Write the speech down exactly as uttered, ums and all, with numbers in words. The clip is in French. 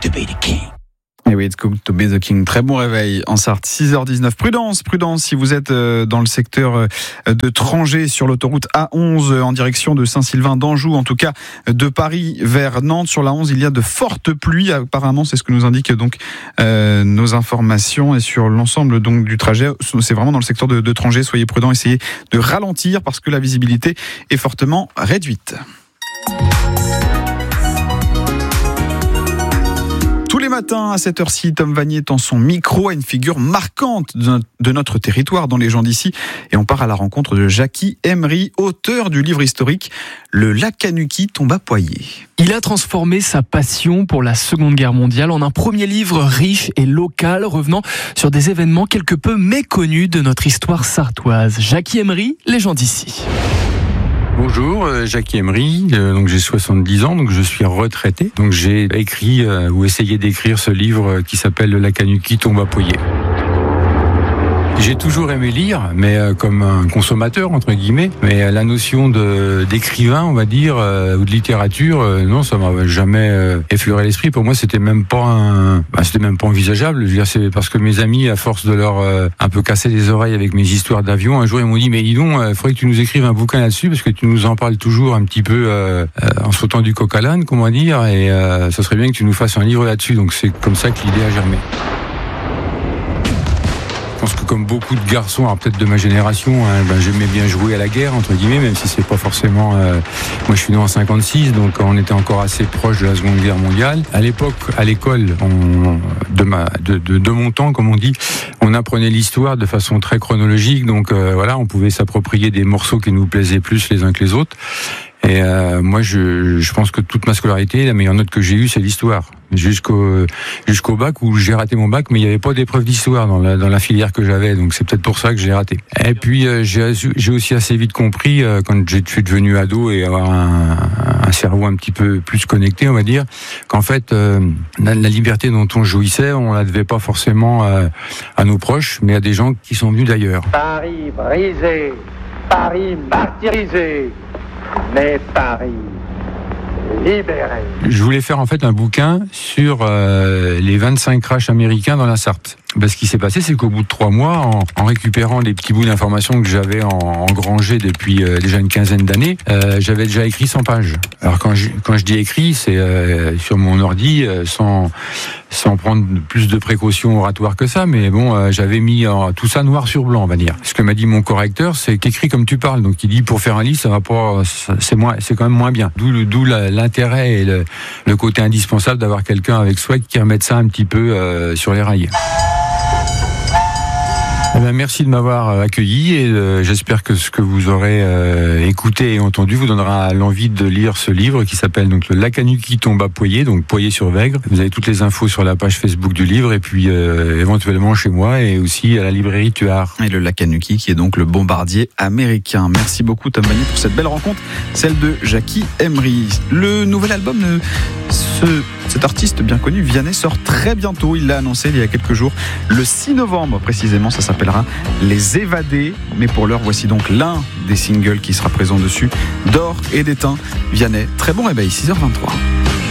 to be the king. Et oui, It's Good to be the king. Très bon réveil en Sarthe, six heures dix-neuf. Prudence, prudence si vous êtes dans le secteur de Trangé sur l'autoroute A onze en direction de Saint-Sylvain d'Anjou, en tout cas de Paris vers Nantes. Sur la onze, il y a de fortes pluies. Apparemment, c'est ce que nous indiquent donc euh, nos informations. Et sur l'ensemble donc du trajet, c'est vraiment dans le secteur de, de Trangé. Soyez prudents, essayez de ralentir parce que la visibilité est fortement réduite. Tous les matins, à cette heure-ci, Tom Vanier tend son micro à une figure marquante de notre territoire, dans les gens d'ici. Et on part à la rencontre de Jacky Emery, auteur du livre historique « Le Lakanuki tombe à Poyé ». Il a transformé sa passion pour la Seconde Guerre mondiale en un premier livre riche et local, revenant sur des événements quelque peu méconnus de notre histoire sartoise. Jacky Emery, les gens d'ici. Bonjour, euh, Jacky Emery, euh, donc j'ai soixante-dix ans, donc je suis retraité. Donc j'ai écrit euh, ou essayé d'écrire ce livre euh, qui s'appelle Le Lakanuki tombe à Poyé. J'ai toujours aimé lire, mais euh, comme un consommateur entre guillemets. Mais euh, la notion de d'écrivain, on va dire, euh, ou de littérature, euh, non, ça m'a jamais euh, effleuré l'esprit. Pour moi, c'était même pas un, bah, c'était même pas envisageable. Je veux dire, c'est parce que mes amis, à force de leur euh, un peu casser les oreilles avec mes histoires d'avion, un jour ils m'ont dit mais dis donc, il euh, faudrait que tu nous écrives un bouquin là-dessus parce que tu nous en parles toujours un petit peu euh, euh, en sautant du coq à l'âne, comment dire, et euh, ça serait bien que tu nous fasses un livre là-dessus. Donc c'est comme ça que l'idée a germé. Je pense que comme beaucoup de garçons, alors peut-être de ma génération, hein, ben j'aimais bien jouer à la guerre entre guillemets, même si c'est pas forcément. Euh, moi, je suis né en cinquante-six, donc on était encore assez proche de la Seconde Guerre mondiale. À l'époque, à l'école, on, de ma, de, de, de mon temps, comme on dit, on apprenait l'histoire de façon très chronologique. Donc euh, voilà, on pouvait s'approprier des morceaux qui nous plaisaient plus les uns que les autres. Et euh, moi, je, je pense que toute ma scolarité, la meilleure note que j'ai eue, c'est l'histoire. Jusqu'au jusqu'au bac où j'ai raté mon bac, mais il n'y avait pas d'épreuve d'histoire dans la dans la filière que j'avais, donc c'est peut-être pour ça que j'ai raté. Et puis euh, j'ai j'ai aussi assez vite compris euh, quand je suis devenu ado et avoir un, un cerveau un petit peu plus connecté, on va dire, qu'en fait euh, la, la liberté dont on jouissait, on la devait pas forcément euh, à nos proches, mais à des gens qui sont venus d'ailleurs. Paris brisé, Paris martyrisé, mais Paris libéré. Je voulais faire en fait un bouquin sur euh, les vingt-cinq crashs américains dans la Sarthe. Ben, ce qui s'est passé, c'est qu'au bout de trois mois, en, en récupérant les petits bouts d'informations que j'avais en, engrangés depuis euh, déjà une quinzaine d'années, euh, j'avais déjà écrit cent pages. Alors quand je, quand je dis écrit, c'est euh, sur mon ordi, euh, sans, sans prendre plus de précautions oratoires que ça, mais bon, euh, j'avais mis euh, tout ça noir sur blanc, on va dire. Ce que m'a dit mon correcteur, c'est qu'écrit comme tu parles. Donc il dit, pour faire un livre, ça va pas, c'est moins, c'est quand même moins bien. D'où, d'où l'intérêt et le, le côté indispensable d'avoir quelqu'un avec soi qui remette ça un petit peu euh, sur les rails. Eh bien, merci de m'avoir accueilli et euh, j'espère que ce que vous aurez euh, écouté et entendu vous donnera l'envie de lire ce livre qui s'appelle donc Le Lakanuki tombe à Poyé, donc Poyé sur Vègre. Vous avez toutes les infos sur la page Facebook du livre et puis euh, éventuellement chez moi et aussi à la librairie Tuard. Et le Lakanuki qui est donc le bombardier américain. Merci beaucoup Tom Vanier pour cette belle rencontre, celle de Jacky Emery. Le nouvel album de ce, cet artiste bien connu, Vianney, sort très bientôt. Il l'a annoncé il y a quelques jours, le six novembre précisément. Ça s'appelle Les Évadés, mais pour l'heure voici donc l'un des singles qui sera présent dessus, D'or et d'étain. Vianney, très bon réveil, six heures vingt-trois.